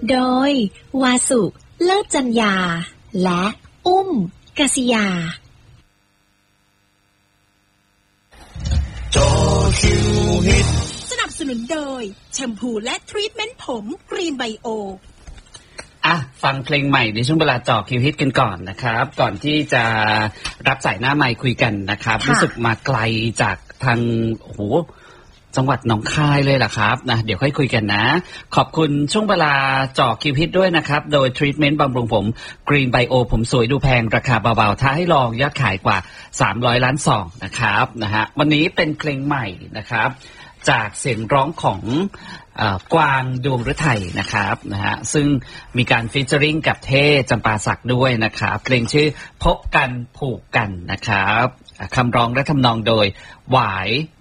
โดยวาสุเลิศจัญญาและอุ้มกษิยาสนับสนุนโดยแชมพูและทรีทเมนต์ผมกรีนไบโอฟังเพลงใหม่ในช่วงเวลาจ่อคิวฮิตกันก่อนนะครับก่อนที่จะรับสายหน้าไมค์คุยกันนะครับรู้สึกมาไกลจากทางจังหวัดหนองคายเลยล่ะครับนะเดี๋ยวค่อยคุยกันนะขอบคุณช่วงเวลาจ่อคิวฮิตด้วยนะครับโดยทรีทเมนต์บำรุงผมกรีนไบโอผมสวยดูแพงราคาเบาๆท้าให้ลองยอดขายกว่า300 ล้านซองนะครับนะฮะวันนี้เป็นเพลงใหม่นะครับจากเสียงร้องของกวางดวงฤทัยนะครับนะฮะซึ่งมีการฟีเจอริงกับเท่จำปาศักดิ์ด้วยนะครับเพลงชื่อพบกันผูกกันนะครับคำร้องและทำนองโดยหวาย